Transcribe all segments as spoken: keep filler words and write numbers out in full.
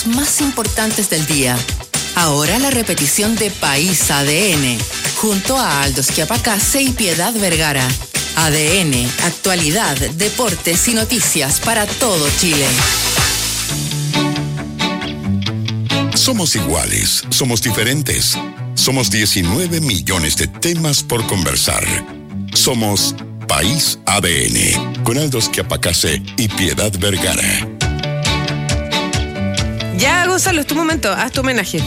noticias más importantes del día. Ahora la repetición de País A D N, junto a Aldo Schiapacase y Piedad Vergara. A D N, actualidad, deportes y noticias para todo Chile. Somos iguales, somos diferentes. Somos diecinueve millones de temas por conversar. Somos País A D N, con Aldo Schiapacase y Piedad Vergara. Ya, Gonzalo, es tu momento, haz tu homenaje.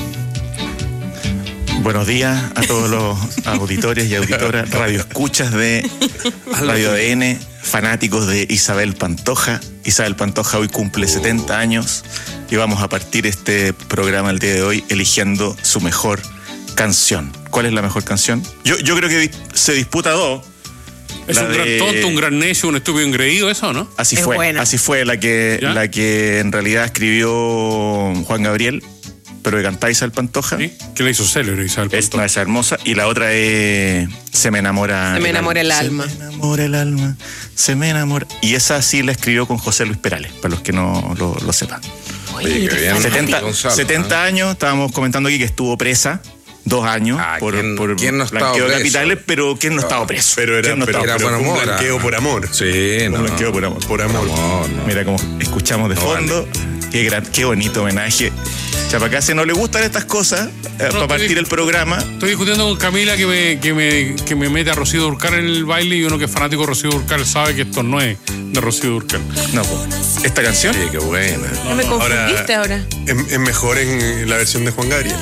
Buenos días a todos los auditores y auditoras, radioescuchas de Radio A D N, fanáticos de Isabel Pantoja. Isabel Pantoja hoy cumple setenta años y vamos a partir este programa el día de hoy eligiendo su mejor canción. ¿Cuál es la mejor canción? Yo, yo creo que se disputa dos. Es la un de... gran tonto, un gran necio, un estúpido engreído, eso, ¿no? Así es fue, buena. así fue la que, la que en realidad escribió Juan Gabriel, pero que cantaba Isabel Pantoja. ¿Sí? Que la hizo célebre Isabel Es, Pantoja. no, esa hermosa. Y la otra es Se me enamora. Se me enamora el alma. Se me enamora el alma. Se me enamora. Y esa sí la escribió con José Luis Perales, para los que no lo, lo sepan. Oye, qué bien. setenta, Gonzalo, setenta ¿eh? años, estábamos comentando aquí que estuvo presa dos años Ah, por, ¿quién- por quién no estaba blanqueo de preso? capitales, pero ¿quién no estaba preso? Pero era, ¿Quién no pero, estaba era pero por fue un amor, blanqueo ah. por amor. Sí, no. Un blanqueo por amor. Por amor. No, no. Mira cómo escuchamos de No fondo. Qué, gran, qué bonito homenaje. Chapacase no le gustan estas cosas eh, para estoy- partir el programa. Estoy discutiendo con Camila que me, que me, que me mete a Rocío Dúrcal en el baile y uno que es fanático de Rocío Dúrcal sabe que esto no es de Rocío Dúrcal. No, pues, esta canción. Sí, qué buena. No me confundiste ahora. Es, es mejor en la versión de Juan Gabriel.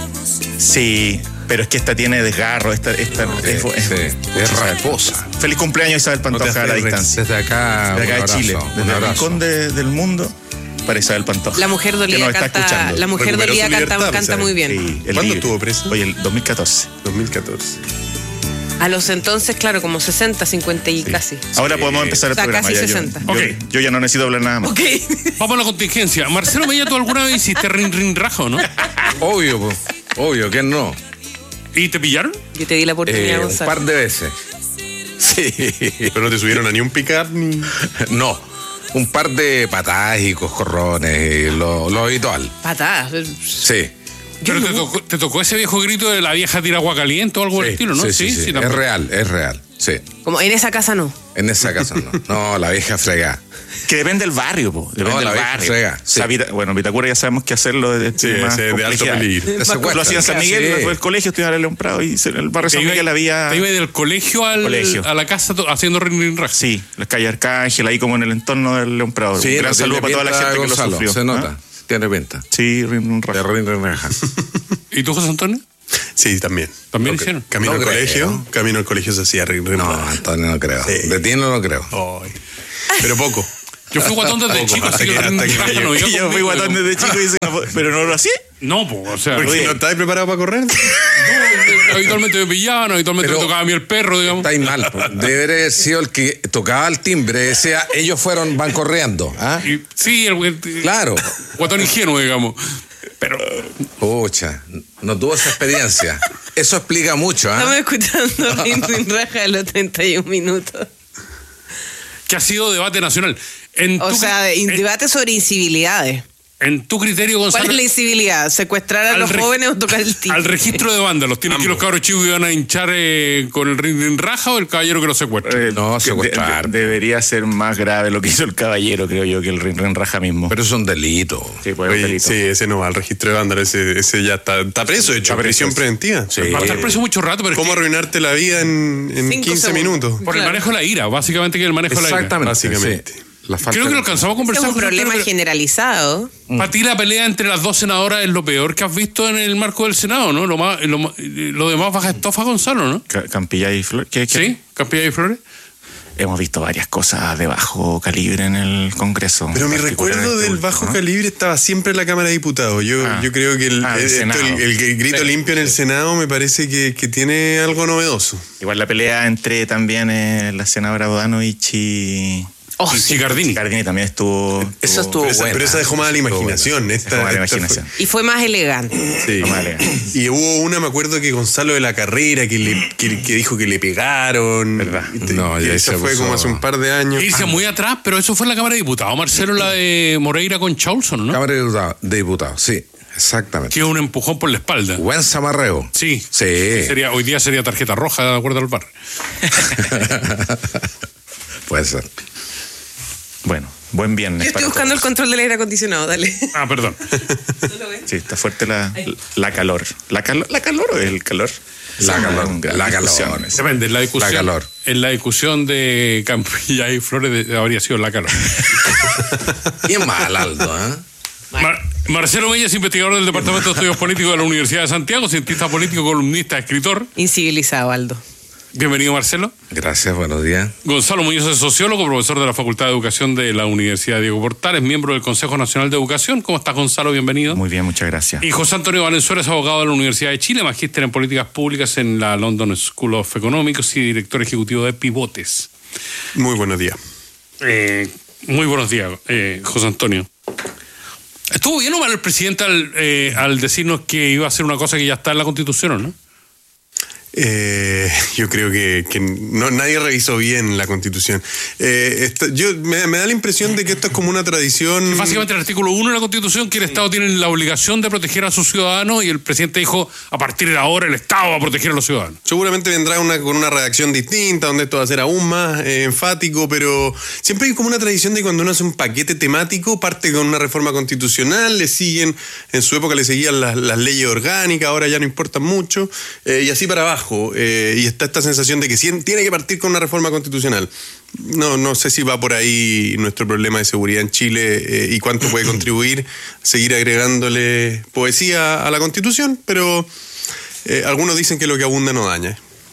Sí, pero es que esta tiene desgarro. Esta, esta es, Sí, es- sí. Es rasposa. Feliz cumpleaños, Isabel No te Pantoja, a la aferres. distancia. Desde acá, De acá un de abrazo, Chile, un desde el abrazo. rincón de- del mundo, para Isabel Pantoja. La mujer que dolida nos está canta, escuchando. la mujer Recuperó dolida su canta, libertad, canta ¿sabes? muy bien. Sí, el ¿Cuándo libre. estuvo preso? Oye, el dos mil catorce. dos mil catorce. A los entonces, claro, como sesenta, cincuenta y casi. Ahora podemos empezar el O sea, programa. casi ya, yo- sesenta. Yo, Ok. yo ya no necesito hablar nada más. Ok. Vamos a la contingencia. Marcelo Mella, ¿tú alguna vez hiciste rin rin rajo, no? Obvio, pues. Obvio, ¿quién no? ¿Y te pillaron? Yo te di la oportunidad, Eh, un Gonzalo. par de veces. Sí. Pero no te subieron a ni un pick-up ni. No. Un par de patadas y coscorrones, y lo, lo habitual. Patadas. Sí. Pero te tocó, te tocó ese viejo grito de la vieja tira agua caliente o algo del Sí, estilo, ¿no? sí, sí, sí. es también. real, es real. Sí. Como en esa casa no. En esa casa no. No, la vieja fregada. Que depende del barrio, po. Depende No, la del vieja barrio. frega, O sea, sí. Vita- bueno, Vitacura ya sabemos que hacerlo de, Sí, más ese de alto complejidad. peligro. Se Lo secuestran. hacía en San Miguel, Sí. después del colegio, estudiaba en León Prado y en el barrio Te San iba, Miguel había. te iba del colegio, al, Colegio. a la casa to- haciendo rin rin rajo. Sí, las calles Arcángel, ahí como en el entorno del León Prado. Sí, Un gran no, saludo tiene para toda la pinta, gente que Gonzalo, lo sufrió. Se nota. ¿Ah? Tiene pinta. Sí, rin, rin, De rajo. rin, rin, raja. ¿Y tú, José Antonio? Sí, también. ¿También Ok. hicieron? Camino No al creo. colegio. Camino al colegio se hacía rin, rin, No, raja. Antonio, no creo. Sí. De ti no lo creo. Ay. Pero poco. Yo fui guatón desde Poco, chico, hasta así que que- el rin hasta rin que rajo me no iba Yo fui conmigo, guatón pero- desde chico y dice, pero no lo hacía. No, pues, o sea, Porque Oye. no estabas preparado para correr. no, habitualmente me pillaban, habitualmente Pero- me tocaba a mí el perro, digamos. Estáis mal. po. Debe haber sido el que tocaba el timbre. Decía, ellos fueron, van corriendo. ¿Ah? Y, sí, el, el- Claro. guatón ingenuo, digamos. Pero Pucha, no tuvo esa experiencia. Eso explica mucho, Estamos ¿ah? escuchando Rin Rin Raja de los treinta y un minutos. que ha sido debate nacional. En O tu, sea, de- en, debate sobre incivilidades. en tu criterio, ¿Cuál Gonzalo, es la incivilidad? ¿Secuestrar a Al los re- jóvenes o tocar el timbre? al registro de vándalos, ¿tienen que ir los cabros chicos y van a hinchar eh, con el rin rin raja o el caballero que los secuestra? Eh, No, que secuestrar. de- de- debería ser más grave lo que hizo el caballero, creo yo, que el rin, rin raja mismo. Pero eso es un delito. Sí, pues, es un Oye, delito. sí, ese no va al registro de vándalo. Ese, ese ya está, está preso, de hecho. Está preso, Prisión sí. preventiva. Sí. Va a estar preso mucho rato, pero es ¿Cómo que arruinarte la vida en, en Cinco quince segundos. minutos? por el Claro. manejo de la ira, básicamente que el manejo de la ira. Exactamente. Básicamente. sí. La falta Creo que lo de- alcanzamos a Es conversar. un problema pero- generalizado. Para ti la pelea entre las dos senadoras es lo peor que has visto en el marco del Senado, ¿no? Lo, más, lo, más- lo demás baja estofa, Gonzalo, ¿no? Ca- Campilla y Flores. ¿Qué- qué? Sí, Campilla y Flores. Hemos visto varias cosas de bajo calibre en el Congreso. Pero mi en particular recuerdo este del último, bajo ¿no? calibre estaba siempre en la Cámara de Diputados. Yo, Ah. yo creo que el, Ah, del esto, Senado. el, el- el grito Sí. limpio en el Senado me parece que, que tiene algo novedoso. Igual la pelea entre también eh, la senadora Bodanovich y, Oh, y sí. Cardini. Cardini también estuvo... Esa estuvo Pero esa, buena. pero esa dejó más a la imaginación. Esta, Dejó más a la esta fue- imaginación. Y fue más elegante. Sí. Fue más elegante. Y hubo una, me acuerdo que Gonzalo de la Carrera, que, le, que, que dijo que le pegaron. ¿Verdad? Y te- No, y ya esa se fue puso- como hace un par de años. Irse muy atrás, pero eso fue en la Cámara de Diputados. Marcelo, la de Moreira con Chaulson, ¿no? Cámara de Diputados, de Diputados, sí, exactamente. Que es un empujón por la espalda. Buen zamarreo. Sí. Sí. Sería, hoy día sería tarjeta roja, de acuerdo al bar. Puede ser. Bueno, buen viernes. Yo estoy para buscando el todos. control del aire acondicionado, dale. Ah, perdón. ¿No lo ves? Sí, está fuerte la, la calor. ¿La calor, la calor o el calor? La Sí, calor, un gran la calor. discusión. Depende, en la discusión. La calor. En la discusión de Campilla y Flores de- habría sido la calor. Bien mal, Aldo, ¿eh? Mar- Marcelo Mella es investigador del Departamento de Estudios Políticos de la Universidad de Santiago, cientista político, columnista, escritor. Incivilizado, Aldo. Bienvenido, Marcelo. Gracias, buenos días. Gonzalo Muñoz es sociólogo, profesor de la Facultad de Educación de la Universidad Diego Portales, miembro del Consejo Nacional de Educación. ¿Cómo estás, Gonzalo? Bienvenido. Muy bien, muchas gracias. Y José Antonio Valenzuela es abogado de la Universidad de Chile, magíster en políticas públicas en la London School of Economics y director ejecutivo de Pivotes. Muy buenos días. Eh, muy buenos días, eh, José Antonio. ¿Estuvo bien o mal el presidente al, eh, al decirnos que iba a hacer una cosa que ya está en la Constitución, o no? Eh, yo creo que, que no, nadie revisó bien la Constitución. Eh, esto- yo me, me da la impresión de que esto es como una tradición. Básicamente el artículo uno de la Constitución, que el Estado tiene la obligación de proteger a sus ciudadanos, y el presidente dijo, a partir de ahora el Estado va a proteger a los ciudadanos. Seguramente vendrá una, con una redacción distinta, donde esto va a ser aún más eh, enfático, pero siempre hay como una tradición de cuando uno hace un paquete temático, parte con una reforma constitucional, le siguen, en su época le seguían las, las leyes orgánicas, ahora ya no importan mucho, eh, y así para abajo. Eh, y está esta sensación de que sí, tiene que partir con una reforma constitucional. No, no sé si va por ahí nuestro problema de seguridad en Chile eh, y cuánto puede contribuir seguir agregándole poesía a la Constitución, pero eh, algunos dicen que lo que abunda no daña.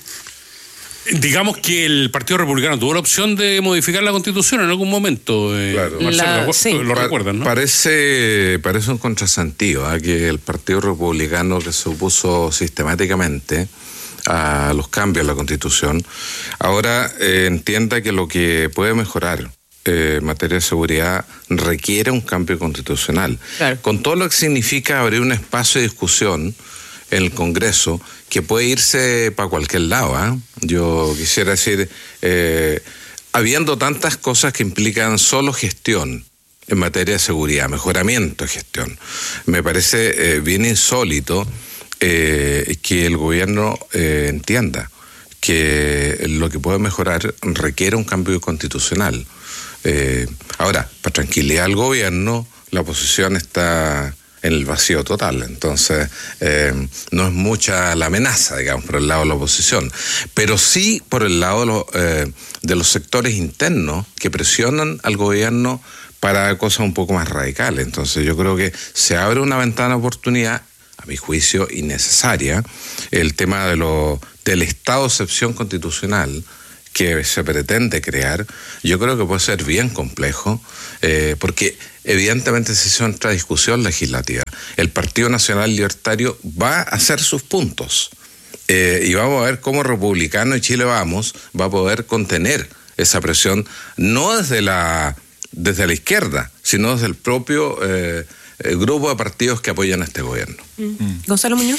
Digamos que el Partido Republicano tuvo la opción de modificar la Constitución en algún momento. eh, Claro. Marcelo, La- lo, sí. lo recuerdan, ¿no? Parece, parece un contrasentido, ¿eh? Que el Partido Republicano, que se opuso sistemáticamente a los cambios en la Constitución, ahora eh, entienda que lo que puede mejorar eh, en materia de seguridad requiere un cambio constitucional. Claro. Con todo lo que significa abrir un espacio de discusión en el Congreso que puede irse para cualquier lado. ¿eh? Yo quisiera decir, eh, habiendo tantas cosas que implican solo gestión en materia de seguridad, mejoramiento de gestión, me parece eh, bien insólito eh, que el gobierno eh, entienda que lo que puede mejorar requiere un cambio constitucional. Eh, ahora, para tranquilidad del gobierno, la oposición está en el vacío total, entonces eh, no es mucha la amenaza, digamos, por el lado de la oposición, pero sí por el lado de, lo, eh, de los sectores internos que presionan al gobierno para cosas un poco más radicales. Entonces yo creo que se abre una ventana de oportunidad, a mi juicio innecesaria, el tema de lo, del estado de excepción constitucional que se pretende crear. Yo creo que puede ser bien complejo, eh, porque evidentemente si se entra a discusión legislativa, el Partido Nacional Libertario va a hacer sus puntos, eh, y vamos a ver cómo Republicano y Chile Vamos va a poder contener esa presión, no desde la, desde la izquierda, sino desde el propio eh, el grupo de partidos que apoyan a este gobierno. Mm. Gonzalo Muñoz.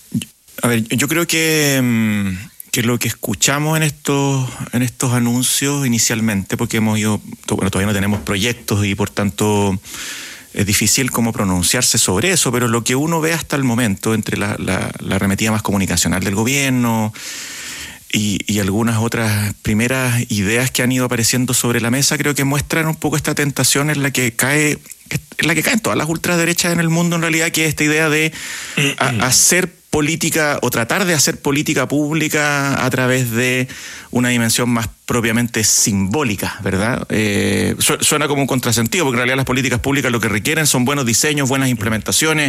A ver, yo creo que, mm, que lo que escuchamos en estos, en estos anuncios inicialmente, porque hemos ido, bueno, todavía no tenemos proyectos y por tanto es difícil como pronunciarse sobre eso, pero lo que uno ve hasta el momento entre la, la, la arremetida más comunicacional del gobierno y, y algunas otras primeras ideas que han ido apareciendo sobre la mesa, creo que muestran un poco esta tentación en la que cae, en la que caen todas las ultraderechas en el mundo en realidad, que es esta idea de a, hacer política o tratar de hacer política pública a través de una dimensión más propiamente simbólica, ¿verdad? Eh, su, suena como un contrasentido, porque en realidad las políticas públicas lo que requieren son buenos diseños, buenas implementaciones,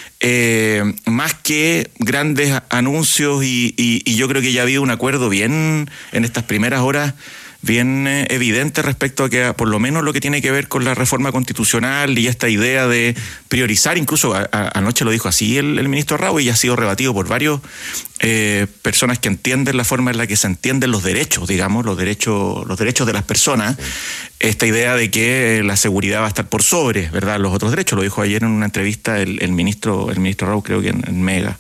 eh, más que grandes anuncios y, y, y yo creo que ya ha habido un acuerdo bien en estas primeras horas bien eh, evidente respecto a que por lo menos lo que tiene que ver con la reforma constitucional y esta idea de priorizar, incluso a, a, anoche lo dijo así el, el ministro Raúl y ha sido rebatido por varios eh, personas que entienden la forma en la que se entienden los derechos, digamos, los derechos, los derechos de las personas, esta idea de que la seguridad va a estar por sobre, ¿verdad?, los otros derechos. Lo dijo ayer en una entrevista el, el ministro, el ministro Raúl, creo que en, en Mega.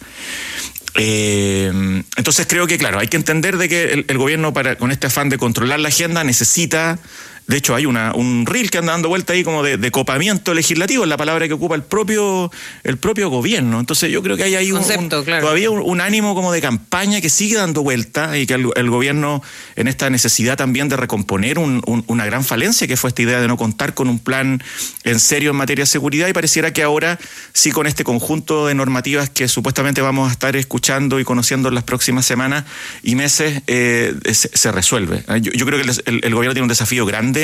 Eh, entonces creo que, claro, hay que entender de que el, el gobierno, para con este afán de controlar la agenda, necesita, de hecho hay una un reel que anda dando vuelta ahí como de, de copamiento legislativo, es la palabra que ocupa el propio el propio gobierno. Entonces yo creo que hay ahí un, Concepto, un, claro. todavía un, un ánimo como de campaña que sigue dando vuelta y que el, el gobierno, en esta necesidad también de recomponer un, un, una gran falencia que fue esta idea de no contar con un plan en serio en materia de seguridad, y pareciera que ahora sí, con este conjunto de normativas que supuestamente vamos a estar escuchando y conociendo en las próximas semanas y meses, eh, se, se resuelve. Yo, yo creo que el, el, el gobierno tiene un desafío grande.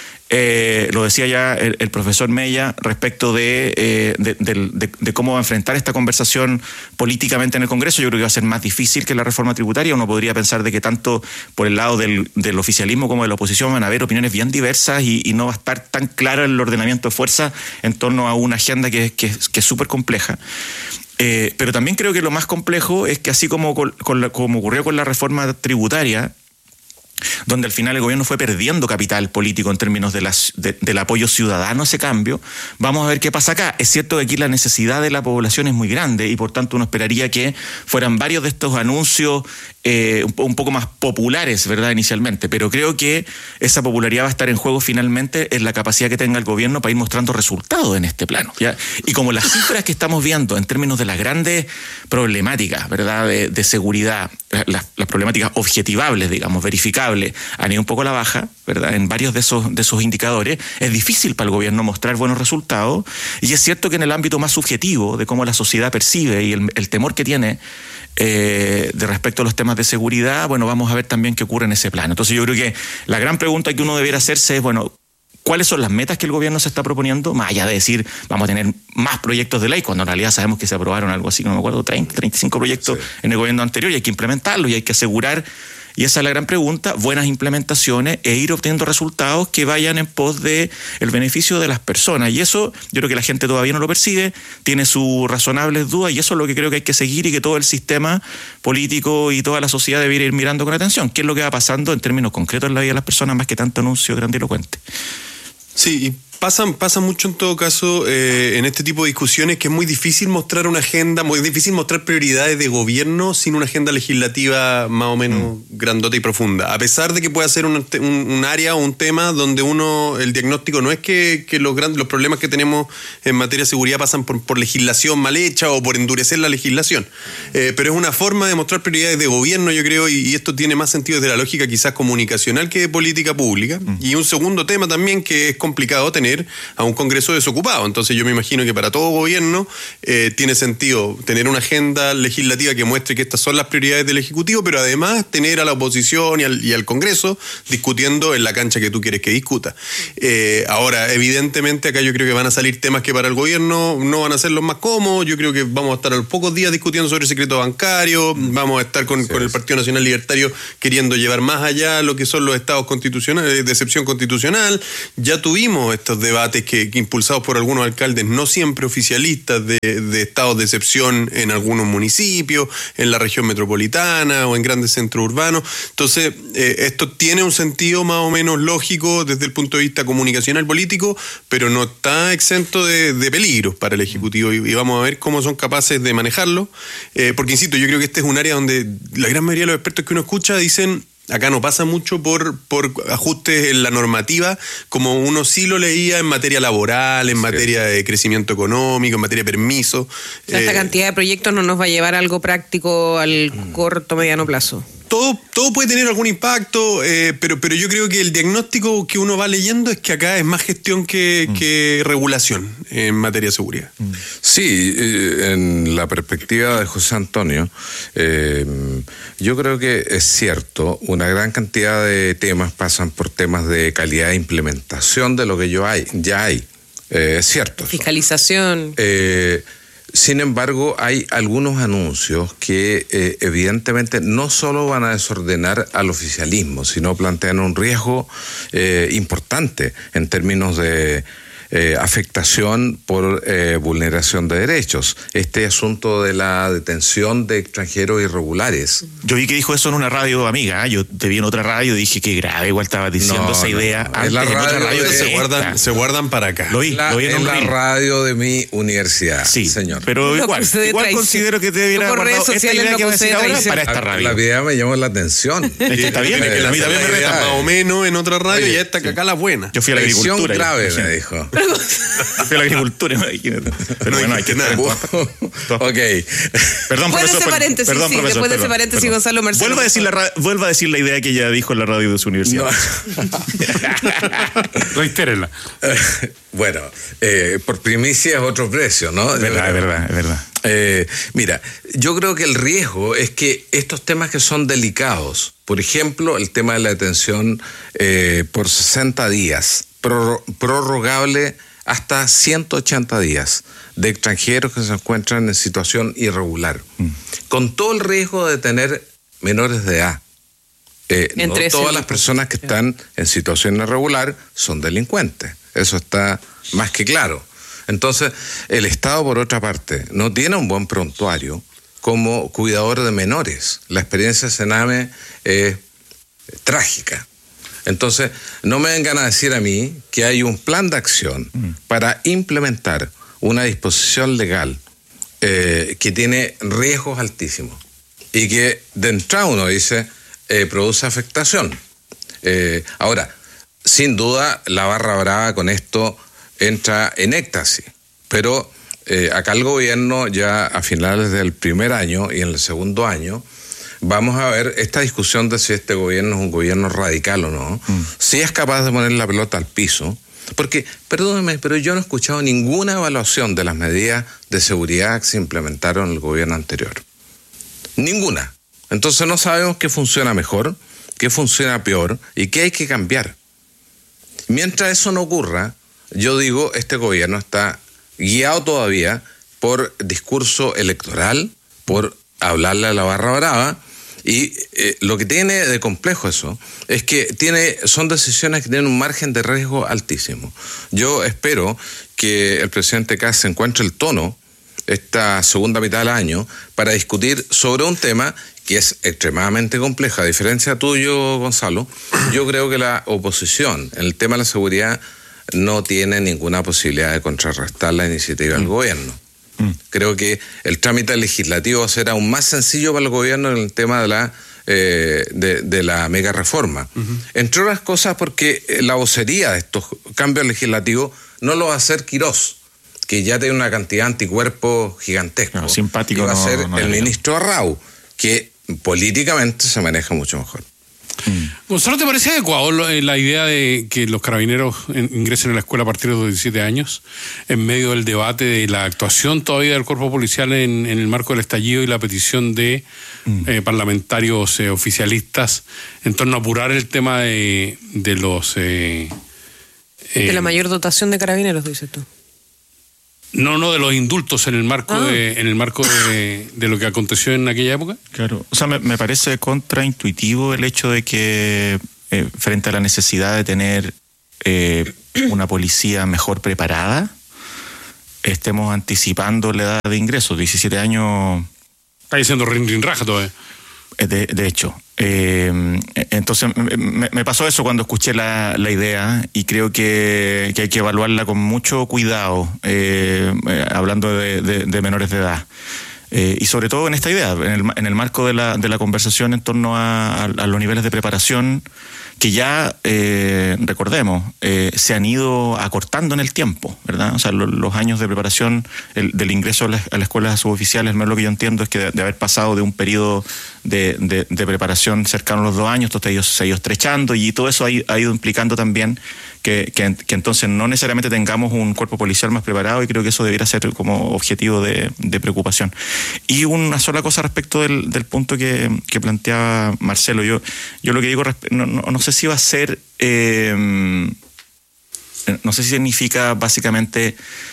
Eh, lo decía ya el, el profesor Mella respecto de, eh, de, de, de, de cómo va a enfrentar esta conversación políticamente en el Congreso. Yo creo que va a ser más difícil que la reforma tributaria. Uno podría pensar de que tanto por el lado del, del oficialismo como de la oposición van a haber opiniones bien diversas y, y no va a estar tan claro el ordenamiento de fuerza en torno a una agenda que, que, que es súper compleja. Eh, pero también creo que lo más complejo es que, así como, con, con la, como ocurrió con la reforma tributaria, donde al final el gobierno fue perdiendo capital político en términos de las, de, del apoyo ciudadano a ese cambio, vamos a ver qué pasa acá. Es cierto que aquí la necesidad de la población es muy grande y por tanto uno esperaría que fueran varios de estos anuncios eh, un, un poco más populares, ¿verdad?, inicialmente, pero creo que esa popularidad va a estar en juego finalmente en la capacidad que tenga el gobierno para ir mostrando resultados en este plano, ¿ya? Y como las cifras que estamos viendo en términos de las grandes problemáticas, ¿verdad?, de, de seguridad, las, las problemáticas objetivables, digamos, verificables, han ido un poco a la baja, ¿verdad?, en varios de esos, de esos indicadores, es difícil para el gobierno mostrar buenos resultados, y es cierto que en el ámbito más subjetivo de cómo la sociedad percibe y el, el temor que tiene eh, de respecto a los temas de seguridad, bueno, vamos a ver también qué ocurre en ese plano. Entonces yo creo que la gran pregunta que uno debiera hacerse es, bueno, ¿cuáles son las metas que el gobierno se está proponiendo? Más allá de decir, vamos a tener más proyectos de ley, cuando en realidad sabemos que se aprobaron algo así, no me acuerdo, treinta, treinta y cinco proyectos sí. en el gobierno anterior, y hay que implementarlos y hay que asegurar, y esa es la gran pregunta, buenas implementaciones e ir obteniendo resultados que vayan en pos de el beneficio de las personas. Y eso yo creo que la gente todavía no lo percibe, tiene sus razonables dudas, y eso es lo que creo que hay que seguir y que todo el sistema político y toda la sociedad debería ir mirando con atención. ¿Qué es lo que va pasando en términos concretos en la vida de las personas, más que tanto anuncio grandilocuente? Sí, y pasa, pasa mucho en todo caso eh, en este tipo de discusiones que es muy difícil mostrar una agenda, muy difícil mostrar prioridades de gobierno sin una agenda legislativa más o menos mm. grandota y profunda. A pesar de que pueda ser un, un, un área o un tema donde uno, el diagnóstico no es que, que los, grandes, los problemas que tenemos en materia de seguridad pasan por, por legislación mal hecha o por endurecer la legislación. Eh, pero es una forma de mostrar prioridades de gobierno, yo creo, y, y esto tiene más sentido desde la lógica quizás comunicacional que de política pública. Mm. Y un segundo tema también que es complicado tener a un Congreso desocupado. Entonces yo me imagino que para todo gobierno eh, tiene sentido tener una agenda legislativa que muestre que estas son las prioridades del Ejecutivo, pero además tener a la oposición y al, y al Congreso discutiendo en la cancha que tú quieres que discuta. Eh, ahora, evidentemente acá yo creo que van a salir temas que para el gobierno no van a ser los más cómodos. Yo creo que vamos a estar a los pocos días discutiendo sobre el secreto bancario, vamos a estar con, sí, con el Partido Nacional Libertario queriendo llevar más allá lo que son los estados constitucionales, de excepción constitucional. Ya tuvimos estos debates que, que impulsados por algunos alcaldes no siempre oficialistas de, de estados de excepción en algunos municipios, en la región metropolitana o en grandes centros urbanos. Entonces, eh, esto tiene un sentido más o menos lógico desde el punto de vista comunicacional político, pero no está exento de, de peligros para el Ejecutivo, y, y vamos a ver cómo son capaces de manejarlo, eh, porque insisto, yo creo que este es un área donde la gran mayoría de los expertos que uno escucha dicen: acá no pasa mucho por, por ajustes en la normativa, como uno sí lo leía en materia laboral, en sí. materia de crecimiento económico, en materia de permiso. O sea, esta eh, cantidad de proyectos no nos va a llevar a algo práctico al mm. corto, mediano plazo. Todo, todo puede tener algún impacto, eh, pero, pero yo creo que el diagnóstico que uno va leyendo es que acá es más gestión que, mm. que regulación en materia de seguridad. Mm. Sí, en la perspectiva de José Antonio, eh, yo creo que es cierto, una gran cantidad de temas pasan por temas de calidad de implementación de lo que yo hay, ya hay, eh, es cierto. Fiscalización. Eh, sin embargo, hay algunos anuncios que eh, evidentemente no solo van a desordenar al oficialismo, sino plantean un riesgo eh, importante en términos de Eh, afectación por eh, vulneración de derechos. Este asunto de la detención de extranjeros irregulares. Yo vi que dijo eso en una radio amiga. Yo te vi en otra radio y dije que grave, igual estaba diciendo No, esa no, idea. no. Antes, En la en otra radio radio de- que se, esta. guardan, se guardan para acá. Lo vi, La- lo vi en, en un la reel. radio de mi universidad, Sí, señor. pero Lo igual, acusé de igual traición. considero que te debiera Yo por haber redes guardado esta sociales idea lo que voy a acusé decir de ahora traición. para esta Ah, radio. La idea me llamó la atención. Es que está bien, Tiene es que que la a mí también me idea reta. más o menos en otra radio Oye, y esta que acá la buena. Yo fui a la Presión agricultura. grave, imagínate. me dijo. Yo fui a la agricultura, imagínate. Pero No bueno, hay que dijiste estar en nada. todas- todas- Ok. Perdón, Después de profesor, ese per- paréntesis, perdón, sí, profesor, después de ese perdón, paréntesis, perdón. Gonzalo Marcelo, Vuelva a decir la ra- vuelva a decir la idea que ella dijo en la radio de su universidad. Reitérenla. Bueno, eh, por primicia es otro precio, ¿no? Es verdad, es verdad, es verdad. Eh, mira, yo creo que el riesgo es que estos temas que son delicados, por ejemplo, el tema de la detención eh, por sesenta días, pror- prorrogable hasta ciento ochenta días, de extranjeros que se encuentran en situación irregular, mm. con todo el riesgo de tener menores de edad. Eh, no Entre ese todas grupo. las personas que están en situación irregular son delincuentes. Eso está más que claro. Entonces, el Estado, por otra parte, no tiene un buen prontuario como cuidador de menores. La experiencia de Sename es trágica. Entonces, no me vengan a decir a mí que hay un plan de acción mm. para implementar una disposición legal eh, que tiene riesgos altísimos y que de entrada uno dice eh, produce afectación. Eh, ahora, sin duda, la barra brava con esto entra en éxtasis, pero eh, acá el gobierno ya a finales del primer año y en el segundo año vamos a ver esta discusión de si este gobierno es un gobierno radical o no, mm. si es capaz de poner la pelota al piso, porque, perdóneme, pero yo no he escuchado ninguna evaluación de las medidas de seguridad que se implementaron en el gobierno anterior. Ninguna. Entonces no sabemos qué funciona mejor, qué funciona peor y qué hay que cambiar. Mientras eso no ocurra, yo digo, este gobierno está guiado todavía por discurso electoral, por hablarle a la barra brava, y eh, lo que tiene de complejo eso es que tiene, son decisiones que tienen un margen de riesgo altísimo. Yo espero que el presidente Kast encuentre el tono esta segunda mitad del año para discutir sobre un tema que es extremadamente complejo. A diferencia tuyo, Gonzalo, yo creo que la oposición en el tema de la seguridad no tiene ninguna posibilidad de contrarrestar la iniciativa del mm. gobierno. Mm. Creo que el trámite legislativo será aún más sencillo para el gobierno en el tema de la eh, de, de la mega reforma. Uh-huh. Entre otras cosas porque la vocería de estos cambios legislativos no lo va a hacer Quirós, que ya tiene una cantidad de anticuerpos gigantesco. No, simpático. Y va no, a ser no el no ministro Arrau, que políticamente se maneja mucho mejor. Mm. Gonzalo, ¿te parece adecuado la idea de que los carabineros ingresen a la escuela a partir de los diecisiete años, en medio del debate de la actuación todavía del cuerpo policial en, en el marco del estallido y la petición de mm. eh, parlamentarios eh, oficialistas en torno a apurar el tema de, de los... Eh, de eh, la mayor dotación de carabineros, dices tú. No, no, de los indultos en el marco ah. de en el marco de, de lo que aconteció en aquella época. Claro, o sea, me, me parece contraintuitivo el hecho de que eh, frente a la necesidad de tener eh, una policía mejor preparada, estemos anticipando la edad de ingresos. diecisiete años... Está diciendo rin, rin, raja todavía. De, de hecho, eh, entonces me, me pasó eso cuando escuché la, la idea y creo que, que hay que evaluarla con mucho cuidado, eh, eh, hablando de, de, de menores de edad. Eh, y sobre todo en esta idea, en el, en el marco de la, de la conversación en torno a, a, a los niveles de preparación que ya, eh, recordemos, eh, se han ido acortando en el tiempo, ¿verdad? O sea, lo, los años de preparación el, del ingreso a la, a la escuela de suboficiales, lo que yo entiendo es que de, de haber pasado de un periodo de, de, de preparación cercano a los dos años, esto se ha ido, se ha ido estrechando y todo eso ha, ha ido implicando también que, que, que entonces no necesariamente tengamos un cuerpo policial más preparado, y creo que eso debiera ser como objetivo de, de preocupación. Y una sola cosa respecto del, del punto que, que planteaba Marcelo. Yo, yo lo que digo, no, no, no sé si va a ser, eh, no sé si significa básicamente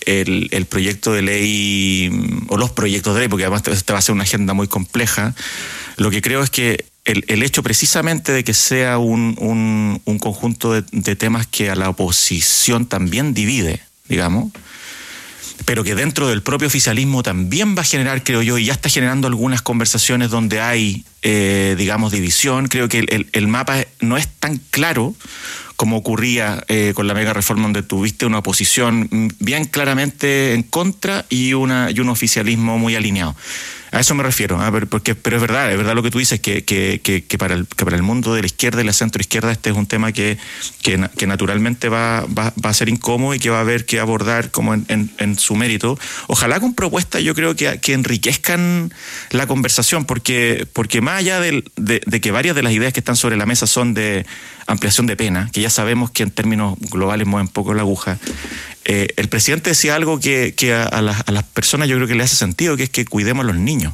el, el proyecto de ley, o los proyectos de ley, porque además esta va a ser una agenda muy compleja, lo que creo es que el, el hecho precisamente de que sea un, un, un conjunto de, de temas que a la oposición también divide, digamos, pero que dentro del propio oficialismo también va a generar, creo yo, y ya está generando algunas conversaciones donde hay, eh, digamos, división. Creo que el, el, el mapa no es tan claro como ocurría eh, con la mega reforma, donde tuviste una oposición bien claramente en contra y, una, y un oficialismo muy alineado. A eso me refiero, ¿eh? Porque, pero es verdad, es verdad lo que tú dices, que, que, que, que, para el, que para el mundo de la izquierda y la centroizquierda este es un tema que, que, que naturalmente va, va, va a ser incómodo y que va a haber que abordar como en, en, en su mérito. Ojalá con propuestas, yo creo que, que enriquezcan la conversación, porque, porque más allá de, de, de que varias de las ideas que están sobre la mesa son de ampliación de pena, que ya sabemos que en términos globales mueven poco la aguja. Eh, el presidente decía algo que, que a, a, las, a las personas yo creo que le hace sentido, que es que cuidemos a los niños.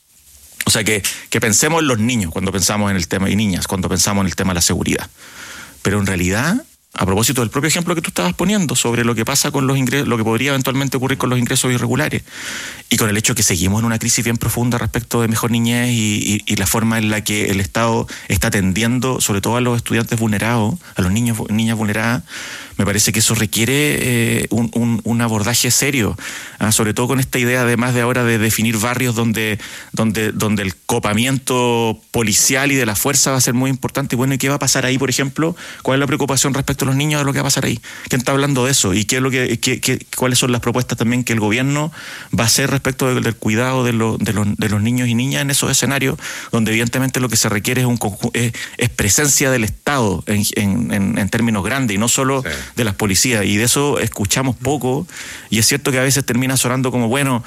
O sea, que, que pensemos en los niños cuando pensamos en el tema, y niñas, cuando pensamos en el tema de la seguridad. Pero en realidad, a propósito del propio ejemplo que tú estabas poniendo sobre lo que pasa con los ingresos, lo que podría eventualmente ocurrir con los ingresos irregulares, y con el hecho que seguimos en una crisis bien profunda respecto de mejor niñez y, y, y la forma en la que el Estado está atendiendo, sobre todo a los estudiantes vulnerados, a los niños niñas vulneradas, me parece que eso requiere eh, un, un, un abordaje serio, ¿ah? Sobre todo con esta idea, además de ahora, de definir barrios donde, donde, donde el copamiento policial y de la fuerza va a ser muy importante. Y bueno, ¿y qué va a pasar ahí, por ejemplo? ¿Cuál es la preocupación respecto a los niños de lo que va a pasar ahí? ¿Quién está hablando de eso? ¿Y qué es lo que, qué, qué, cuáles son las propuestas también que el gobierno va a hacer respecto del, del cuidado de, lo, de, los, de los niños y niñas en esos escenarios donde evidentemente lo que se requiere es, un, es, es presencia del Estado en, en, en, en términos grandes y no solo sí. de las policías? Y de eso escuchamos poco, y es cierto que a veces termina sonando como, bueno,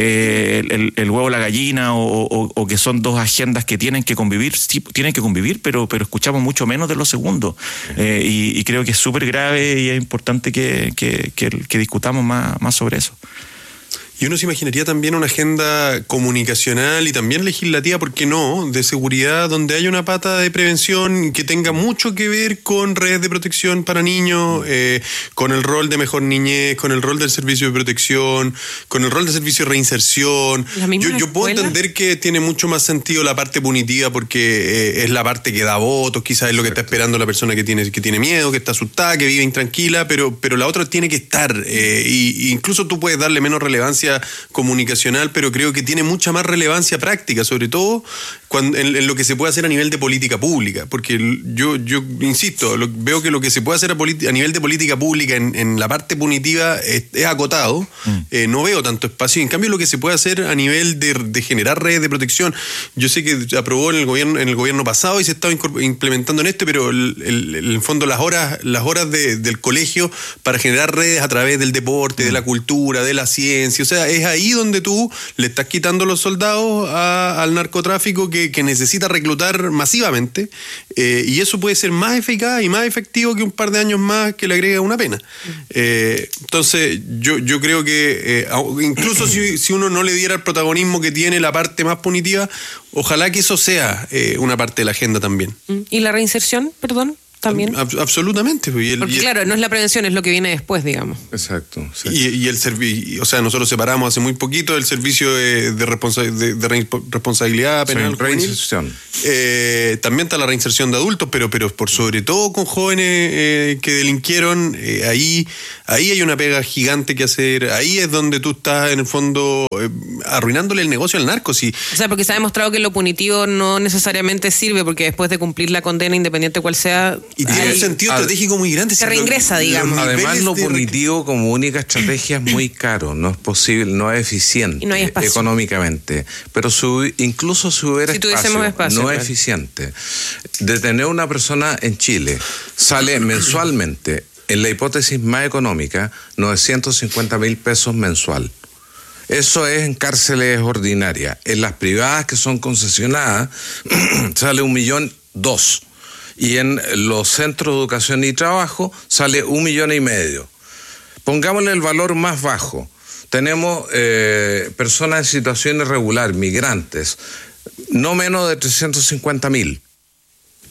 eh, el, el huevo o la gallina, o, o, o que son dos agendas que tienen que convivir. Sí, tienen que convivir, pero, pero escuchamos mucho menos de lo segundo. Eh, y, y creo que es súper grave y es importante que, que, que, que discutamos más, más sobre eso. Y uno se imaginaría también una agenda comunicacional y también legislativa, ¿por qué no?, de seguridad, donde haya una pata de prevención que tenga mucho que ver con redes de protección para niños, eh, con el rol de mejor niñez, con el rol del servicio de protección, con el rol del servicio de reinserción. Yo, yo puedo entender que tiene mucho más sentido la parte punitiva porque eh, es la parte que da votos, quizás es lo que está esperando la persona que tiene, que tiene miedo, que está asustada, que vive intranquila, pero, pero la otra tiene que estar. Eh, y, y incluso tú puedes darle menos relevancia comunicacional, pero creo que tiene mucha más relevancia práctica, sobre todo cuando, en, en lo que se puede hacer a nivel de política pública, porque yo, yo insisto, lo, veo que lo que se puede hacer a, a nivel de política pública en, en la parte punitiva es, es acotado, mm. eh, no veo tanto espacio. En cambio, lo que se puede hacer a nivel de, de generar redes de protección, yo sé que aprobó en el gobierno en el gobierno pasado y se estaba implementando en este, pero el, el, el, en fondo las horas las horas de, del colegio para generar redes a través del deporte, mm. de la cultura, de la ciencia, o sea, es ahí donde tú le estás quitando los soldados a, al narcotráfico que, que necesita reclutar masivamente, eh, y eso puede ser más eficaz y más efectivo que un par de años más que le agrega una pena. Eh, entonces, yo, yo creo que eh, incluso si, si uno no le diera el protagonismo que tiene la parte más punitiva, ojalá que eso sea eh, una parte de la agenda también. ¿Y la reinserción, perdón? También. Absolutamente. Y el, Porque y el, claro, no es la prevención, es lo que viene después, digamos. Exacto. Sí. Y, y el servicio, o sea, nosotros separamos hace muy poquito el servicio de, de, responsa, de, de responsabilidad penal. Sí, reinserción. Eh, también está la reinserción de adultos, pero, pero por sobre todo con jóvenes eh, que delinquieron, eh, ahí, ahí hay una pega gigante que hacer. Ahí es donde tú estás, en el fondo, eh, arruinándole el negocio al narco. Sí. O sea, porque se ha demostrado que lo punitivo no necesariamente sirve, porque después de cumplir la condena, independiente cual sea, y tiene Ay, un sentido al, estratégico muy grande. Se reingresa, lo, digamos. Además, lo punitivo como única estrategia es muy caro, no es posible, no es eficiente no económicamente. Pero su, incluso si hubiera si espacio, espacio, no claro. es eficiente. Detener a una persona en Chile sale mensualmente, en la hipótesis más económica, novecientos cincuenta mil pesos mensual. Eso es en cárceles ordinarias. En las privadas que son concesionadas sale un millón dos. Y en los centros de educación y trabajo sale un millón y medio. Pongámosle el valor más bajo. Tenemos eh, personas en situación irregular, migrantes, no menos de trescientos cincuenta mil.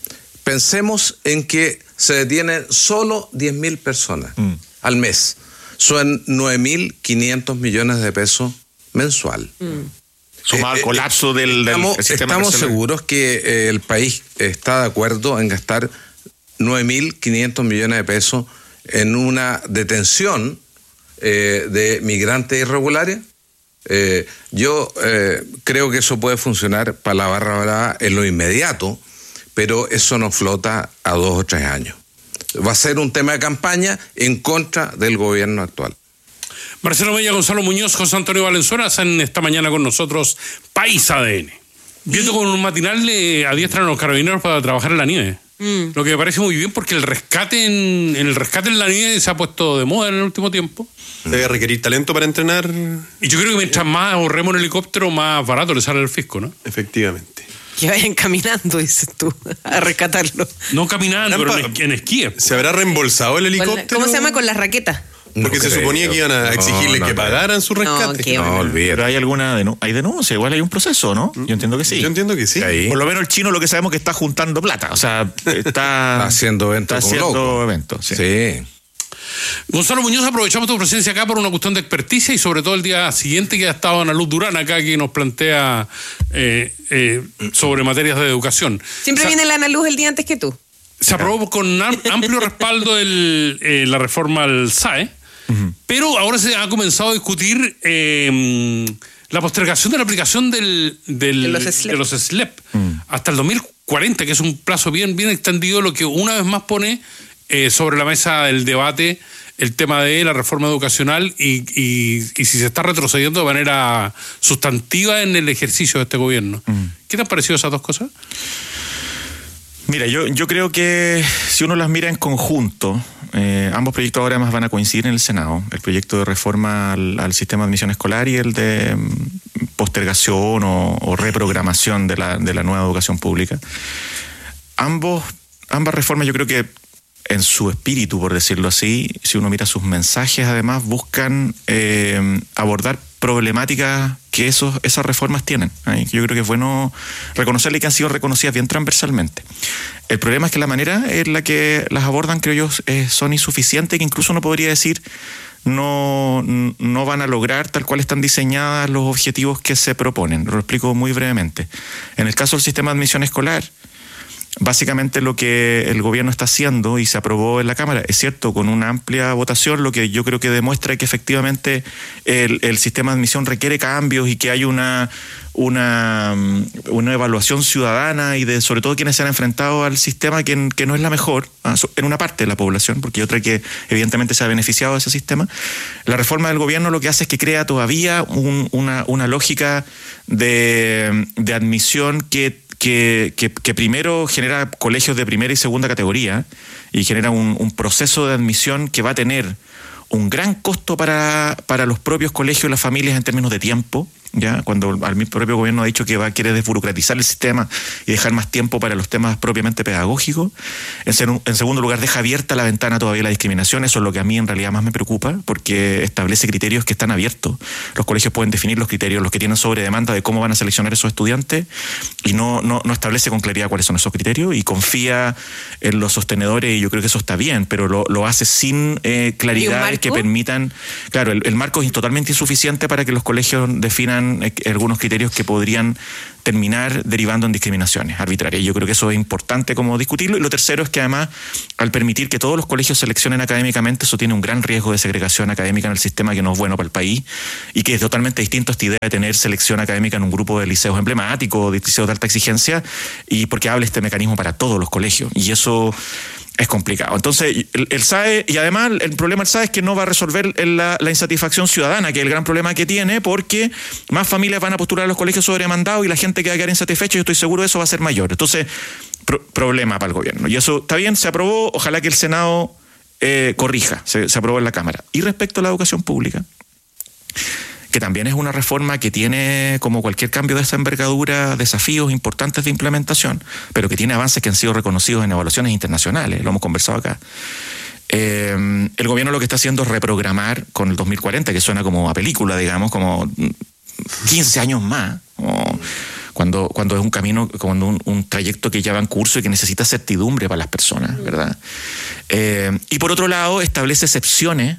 Pensemos en que se detienen solo diez mil personas mm. al mes. son nueve mil quinientos millones de pesos mensual. Mm. Sumado al colapso del, del estamos, sistema Estamos carcelario. seguros que eh, el país está de acuerdo en gastar nueve mil quinientos millones de pesos en una detención eh, de migrantes irregulares. Eh, yo eh, creo que eso puede funcionar para la barra brava en lo inmediato, pero eso no flota a dos o tres años. Va a ser un tema de campaña en contra del gobierno actual. Marcelo Mella, Gonzalo Muñoz, José Antonio Valenzuela hacen esta mañana con nosotros País A D N. Viendo con un matinal le adiestran a los carabineros para trabajar en la nieve. Mm. Lo que me parece muy bien porque el rescate en, el rescate en la nieve se ha puesto de moda en el último tiempo. Debe requerir talento para entrenar. Y yo creo que mientras más ahorremos en helicóptero, más barato le sale el fisco, ¿no? Efectivamente. Que vayan caminando, dices tú, a rescatarlo. No caminando, pero en, en esquí. ¿Se habrá reembolsado el helicóptero? ¿Cómo se llama? Con las raquetas. Porque no se creo. suponía que iban a exigirle no, no, que pagaran su rescate. No, no olvídate. Pero hay alguna denu- hay denuncia, igual hay un proceso, ¿no? Yo entiendo que sí. Yo entiendo que sí. Ahí. Por lo menos el chino lo que sabemos es que está juntando plata, o sea, está haciendo eventos. Está haciendo eventos, sí. sí. Gonzalo Muñoz, aprovechamos tu presencia acá por una cuestión de experticia y sobre todo el día siguiente que ha estado Ana Luz Durán acá que nos plantea eh, eh, sobre materias de educación. Siempre o sea, viene la Ana Luz el día antes que tú. Se aprobó con amplio respaldo el, eh, la reforma al S A E. Uh-huh. Pero ahora se ha comenzado a discutir eh, la postergación de la aplicación del, del, de los S L E P, de los S L E P uh-huh. hasta el dos mil cuarenta, que es un plazo bien, bien extendido, lo que una vez más pone eh, sobre la mesa del debate el tema de la reforma educacional y, y, y si se está retrocediendo de manera sustantiva en el ejercicio de este gobierno. Uh-huh. ¿Qué te han parecido esas dos cosas? Mira, yo, yo creo que si uno las mira en conjunto, eh, ambos proyectos ahora más van a coincidir en el Senado. El proyecto de reforma al, al sistema de admisión escolar y el de um, postergación o, o reprogramación de la, de la nueva educación pública. Ambos, ambas reformas yo creo que en su espíritu, por decirlo así, si uno mira sus mensajes, además buscan eh, abordar problemáticas que esos, esas reformas tienen. ¿eh? Yo creo que es bueno reconocerle que han sido reconocidas bien transversalmente. El problema es que la manera en la que las abordan, creo yo, eh, son insuficientes, que incluso uno podría decir no, no van a lograr tal cual están diseñadas los objetivos que se proponen. Lo explico muy brevemente. En el caso del sistema de admisión escolar, básicamente lo que el gobierno está haciendo y se aprobó en la Cámara, es cierto, con una amplia votación, lo que yo creo que demuestra que efectivamente el, el sistema de admisión requiere cambios y que hay una, una, una evaluación ciudadana y de sobre todo quienes se han enfrentado al sistema que, que no es la mejor en una parte de la población, porque hay otra que evidentemente se ha beneficiado de ese sistema. La reforma del gobierno lo que hace es que crea todavía un, una, una lógica de, de admisión que Que, que, que primero genera colegios de primera y segunda categoría y genera un, un proceso de admisión que va a tener un gran costo para, para los propios colegios y las familias en términos de tiempo, ya cuando el propio gobierno ha dicho que va a querer desburocratizar el sistema y dejar más tiempo para los temas propiamente pedagógicos. En, en segundo lugar, deja abierta la ventana todavía a la discriminación. Eso es lo que a mí en realidad más me preocupa, porque establece criterios que están abiertos. Los colegios pueden definir los criterios, los que tienen sobre demanda de cómo van a seleccionar esos estudiantes, y no, no, no establece con claridad cuáles son esos criterios y confía en los sostenedores, y yo creo que eso está bien, pero lo, lo hace sin eh, claridades que permitan... Claro, el, el marco es totalmente insuficiente para que los colegios definan algunos criterios que podrían terminar derivando en discriminaciones arbitrarias. Yo creo que eso es importante como discutirlo. Y lo tercero es que además, al permitir que todos los colegios seleccionen académicamente, eso tiene un gran riesgo de segregación académica en el sistema que no es bueno para el país y que es totalmente distinto a esta idea de tener selección académica en un grupo de liceos emblemáticos, de liceos de alta exigencia, y porque habla este mecanismo para todos los colegios. Y eso es complicado. Entonces, el, el S A E, y además el problema del S A E es que no va a resolver la, la insatisfacción ciudadana, que es el gran problema que tiene, porque más familias van a postular a los colegios sobredemandados y la gente que va a quedar insatisfecha, yo estoy seguro de eso va a ser mayor. Entonces, pro, problema para el gobierno. Y eso está bien, se aprobó, ojalá que el Senado eh, corrija, se, se aprobó en la Cámara. Y respecto a la educación pública, que también es una reforma que tiene, como cualquier cambio de esta envergadura, desafíos importantes de implementación, pero que tiene avances que han sido reconocidos en evaluaciones internacionales, lo hemos conversado acá. Eh, el gobierno lo que está haciendo es reprogramar con el dos mil cuarenta, que suena como a película, digamos, como quince años más, como cuando, cuando es un camino, cuando un, un trayecto que ya va en curso y que necesita certidumbre para las personas, ¿verdad? Eh, y por otro lado, establece excepciones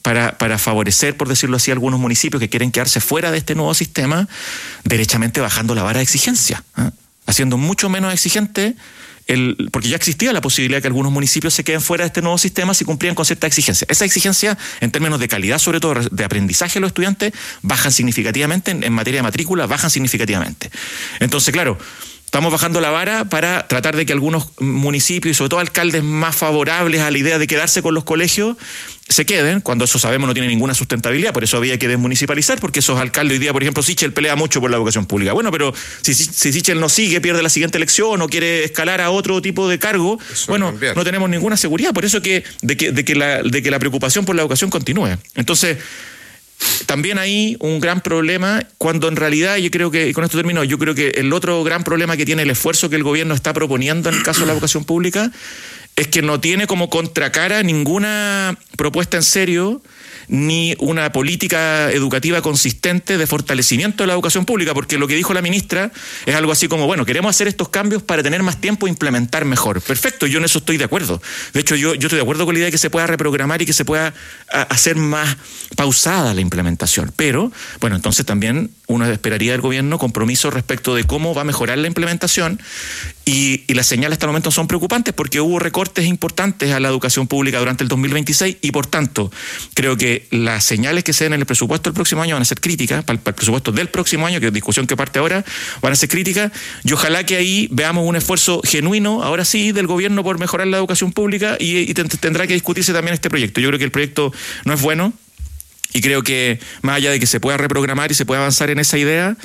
para, para favorecer, por decirlo así, algunos municipios que quieren quedarse fuera de este nuevo sistema, derechamente bajando la vara de exigencia, ¿eh? Haciendo mucho menos exigente, el, porque ya existía la posibilidad de que algunos municipios se queden fuera de este nuevo sistema si cumplían con ciertas exigencias. Esa exigencia, en términos de calidad, sobre todo de aprendizaje de los estudiantes, bajan significativamente, en, en materia de matrícula, bajan significativamente. Entonces, claro, estamos bajando la vara para tratar de que algunos municipios, y sobre todo alcaldes más favorables a la idea de quedarse con los colegios, se queden, cuando eso sabemos no tiene ninguna sustentabilidad. Por eso había que desmunicipalizar, porque esos alcaldes hoy día, por ejemplo, Sichel pelea mucho por la educación pública. Bueno, pero si, si Sichel no sigue, pierde la siguiente elección o quiere escalar a otro tipo de cargo, eso bueno, cambiar. No tenemos ninguna seguridad. Por eso que de que, de que, la, de que la preocupación por la educación continúe. Entonces, también hay un gran problema cuando en realidad, yo creo que, y con esto termino, yo creo que el otro gran problema que tiene el esfuerzo que el gobierno está proponiendo en el caso de la educación pública es que no tiene como contracara ninguna propuesta en serio ni una política educativa consistente de fortalecimiento de la educación pública, porque lo que dijo la ministra es algo así como, bueno, queremos hacer estos cambios para tener más tiempo e implementar mejor. Perfecto, yo en eso estoy de acuerdo. De hecho, yo, yo estoy de acuerdo con la idea de que se pueda reprogramar y que se pueda a, hacer más pausada la implementación. Pero, bueno, entonces también uno esperaría del gobierno compromiso respecto de cómo va a mejorar la implementación y, y las señales hasta el momento son preocupantes porque hubo recortes importantes a la educación pública durante el dos mil veintiséis y, por tanto, creo que las señales que se den en el presupuesto del próximo año van a ser críticas, para el, para el presupuesto del próximo año, que es discusión que parte ahora, van a ser críticas, y ojalá que ahí veamos un esfuerzo genuino, ahora sí, del gobierno por mejorar la educación pública y, y tendrá que discutirse también este proyecto. Yo creo que el proyecto no es bueno, y creo que más allá de que se pueda reprogramar y se pueda avanzar en esa idea,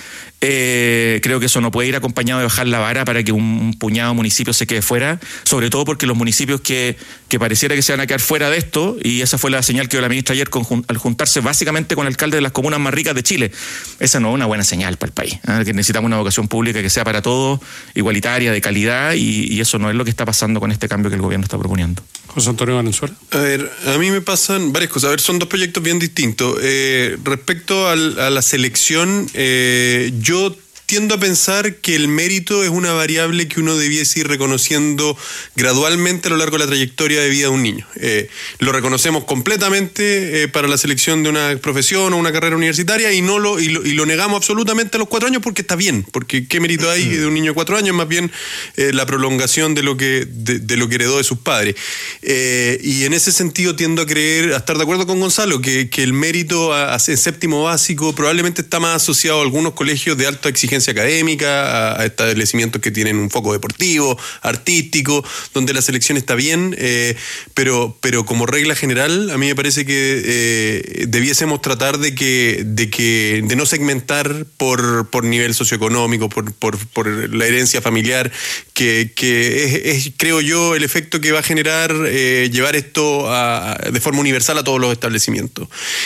eh, creo que eso no puede ir acompañado de bajar la vara para que un, un puñado de municipios se quede fuera, sobre todo porque los municipios que, que pareciera que se van a quedar fuera de esto, y esa fue la señal que dio la ministra ayer con, al juntarse básicamente con alcaldes de las comunas más ricas de Chile, esa no es una buena señal para el país, ¿eh? Que necesitamos una educación pública que sea para todos, igualitaria, de calidad, y, y eso no es lo que está pasando con este cambio que el gobierno está proponiendo. José Antonio Valenzuela. A ver, a mí me pasan varias cosas. A ver, son dos proyectos bien distintos. Eh, respecto al, a la selección, eh, yo tiendo a pensar que el mérito es una variable que uno debiese ir reconociendo gradualmente a lo largo de la trayectoria de vida de un niño. Eh, lo reconocemos completamente eh, para la selección de una profesión o una carrera universitaria y no lo y, lo y lo negamos absolutamente a los cuatro años porque está bien, porque qué mérito hay de un niño de cuatro años, más bien eh, la prolongación de lo que de, de lo que heredó de sus padres. Eh, y en ese sentido tiendo a creer, a estar de acuerdo con Gonzalo, que, que el mérito a, a, en séptimo básico probablemente está más asociado a algunos colegios de alta exigencia académica, a establecimientos que tienen un foco deportivo, artístico, donde la selección está bien, eh, pero, pero como regla general, a mí me parece que eh, debiésemos tratar de que, de que, de no segmentar por, por nivel socioeconómico, por, por, por la herencia familiar, que, que es, es, creo yo, el efecto que va a generar eh, llevar esto a, a, de forma universal a todos los establecimientos.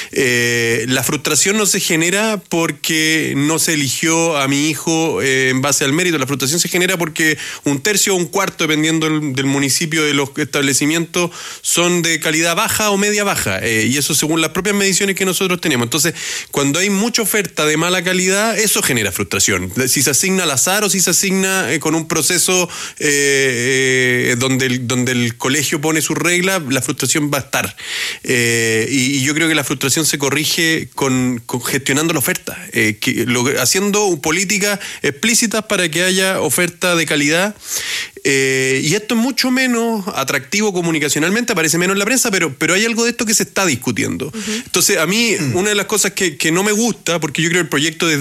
Eh, la frustración no se genera porque no se eligió a mi hijo eh, en base al mérito. La frustración se genera porque un tercio o un cuarto, dependiendo del, del municipio, de los establecimientos, son de calidad baja o media baja, eh, y eso según las propias mediciones que nosotros tenemos. Entonces, cuando hay mucha oferta de mala calidad, eso genera frustración. Si se asigna al azar o si se asigna eh, con un proceso eh, eh, donde, el, donde el colegio pone sus reglas, la frustración va a estar. Eh, y, y yo creo que la frustración se corrige con, con gestionando la oferta, eh, que, lo, haciendo políticas explícitas para que haya oferta de calidad. Eh, y esto es mucho menos atractivo comunicacionalmente, aparece menos en la prensa, pero, pero hay algo de esto que se está discutiendo. Uh-huh. Entonces, a mí, uh-huh. una de las cosas que, que no me gusta, porque yo creo que el proyecto desde